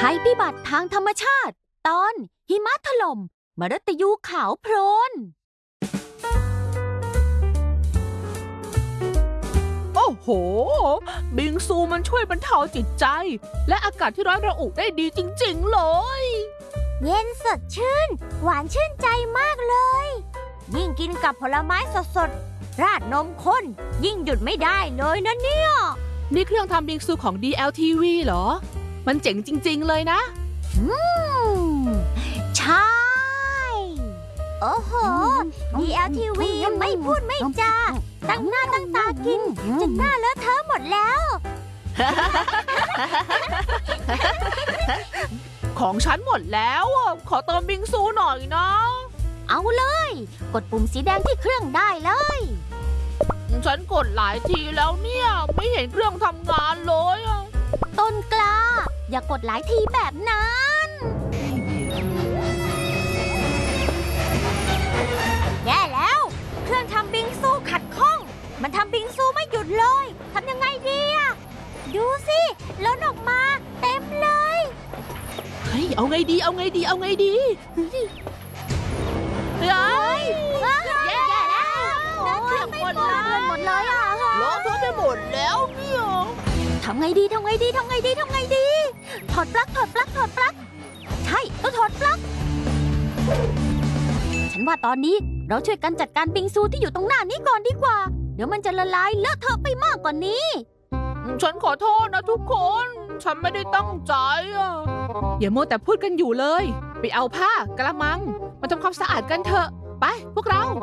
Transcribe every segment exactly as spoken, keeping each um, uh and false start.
ภัยพิบัติทางธรรมชาติตอนหิมะถล่มมฤตยูขาวโพลนโอ้โหบิงซูมันช่วยบรรเทาจิตใจและอากาศที่ร้อนระอุได้ดีจริงๆเลยเย็นสดชื่นหวานชื่นใจมากเลยยิ่งกินกับผลไม้สดๆราดนมข้นยิ่งหยุดไม่ได้เลยนะเนี่ยนี่เครื่องทำบิงซูของ ดี แอล ที วี เหรอมันเจ๋งจริงๆเลยนะอืมใช่โอ้โห ดี แอล ที วี ไม่พูดไม่จาตั้งหน้าตั้งตากินจนหน้าเลอะเทอะหมดแล้วของฉันหมดแล้วขอเติมบิงซูหน่อยนะเอาเลยกดปุ่มสีแดงที่เครื่องได้เลยฉันกดหลายทีแล้วเนี่ยไม่เห็นเครื่องทำงานเลยต้นกล้าอย่ากดหลายทีแบบนั้นแย่แล้วเครื่องทำบิงซูขัดข้องมันทำบิงซูไม่หยุดเลยทำยังไงดีอะดูสิล้นออกมาเต็มเลยเฮ้ยเอาไงดีเอาไงดีเอาไงดีเฮ้ยแย่แล้วเครื่องหมดเลยหมดเลยอะล้อทั่วไปหมดแล้วเนี่ยทำไงดีทำไงดีทำไงดีทำไงดีถอดปลั๊กถอดปลั๊กถอดปลั๊กใช่ต้องถอดปลั๊กฉันว่าตอนนี้เราช่วยกันจัดการบิงซูที่อยู่ตรงหน้านี้ก่อนดีกว่าเดี๋ยวมันจะละลายเลอะเทอะไปมากกว่านี้ฉันขอโทษนะทุกคนฉันไม่ได้ตั้งใจอ่ะอย่ามัวแต่พูดกันอยู่เลยไปเอาผ้ากระมังมาทำความสะอาดกันเถอะไปพวกเรา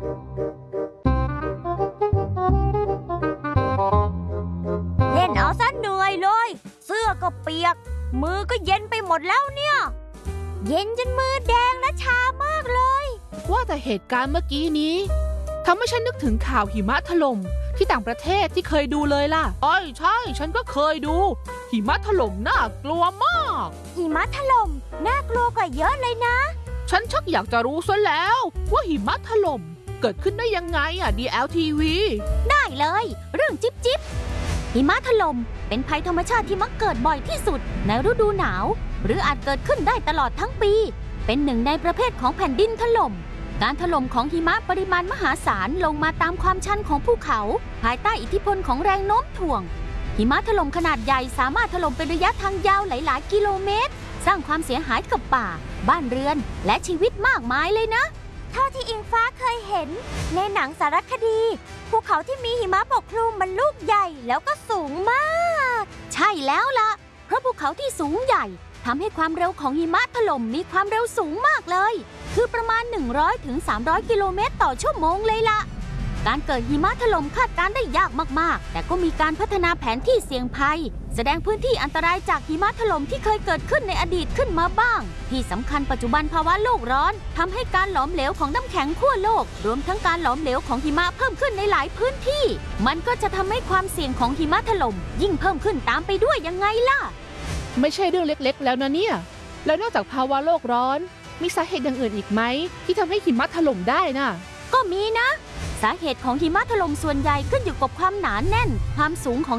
เล่นเอาซะเหนื่อยเลยเสื้อก็เปียกมือก็เย็นไปหมดแล้วเนี่ยเย็นจนมือแดงและชามากเลยว่าแต่เหตุการณ์เมื่อกี้นี้ทำให้ฉันนึกถึงข่าวหิมะถล่มที่ต่างประเทศที่เคยดูเลยล่ะใช่ใช่ฉันก็เคยดูหิมะถล่มน่ากลัวมากหิมะถล่มน่ากลัวกว่าเยอะเลยนะฉันชักอยากจะรู้ซะแล้วว่าหิมะถล่มเกิดขึ้นได้ยังไงอ่ะ ดี แอล ที วีได้เลยเรื่องจิ๊บจิ๊บหิมะถล่มเป็นภัยธรรมชาติที่มักเกิดบ่อยที่สุดในฤดูหนาวหรืออาจเกิดขึ้นได้ตลอดทั้งปีเป็นหนึ่งในประเภทของแผ่นดินถล่มการถล่มของหิมะปริมาณมหาศาลลงมาตามความชันของภูเขาภายใต้อิทธิพลของแรงโน้มถ่วงหิมะถล่มขนาดใหญ่สามารถถล่มเป็นระยะทางยาวหลายๆกิโลเมตรสร้างความเสียหายกับป่าบ้านเรือนและชีวิตมากมายเลยนะเท่าที่อิงฟ้าเคยเห็นในหนังสารคดีภูเขาที่มีหิมะปกคลุมมันลูกใหญ่แล้วก็สูงมากใช่แล้วล่ะเพราะภูเขาที่สูงใหญ่ทำให้ความเร็วของหิมะถล่มมีความเร็วสูงมากเลยคือประมาณ หนึ่งร้อยถึงสามร้อย กิโลเมตรต่อชั่วโมงเลยล่ะการเกิดหิมะถล่มคาดการได้ยากมากๆแต่ก็มีการพัฒนาแผนที่เสี่ยงภัยแสดงพื้นที่อันตรายจากหิมะถล่มที่เคยเกิดขึ้นในอดีตขึ้นมาบ้างที่สำคัญปัจจุบันภาวะโลกร้อนทำให้การหลอมเหลวของน้ำแข็งขั้วโลกรวมทั้งการหลอมเหลวของหิมะเพิ่มขึ้นในหลายพื้นที่มันก็จะทำให้ความเสี่ยงของหิมะถล่มยิ่งเพิ่มขึ้นตามไปด้วยยังไงล่ะไม่ใช่เรื่องเล็กๆแล้วนะเนี่ยแล้วนอกจากภาวะโลกร้อนมีสาเหตุอย่างอื่นอีกไหมที่ทำให้หิมะถล่มได้น่ะก็มีนะสาเหตุของหิมะถล่มส่วนใหญ่ขึ้นอยู่กับความหนาแน่นความสูงของ